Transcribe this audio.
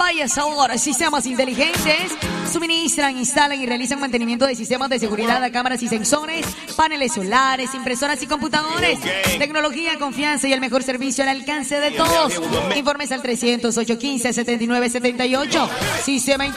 Vaya Sabor, sistemas inteligentes. Suministran, instalan y realizan mantenimiento de sistemas de seguridad a cámaras y sensores, paneles solares, impresoras y computadores. Tecnología, confianza y el mejor servicio al alcance de todos. Informes al 300-815-7978. Sistema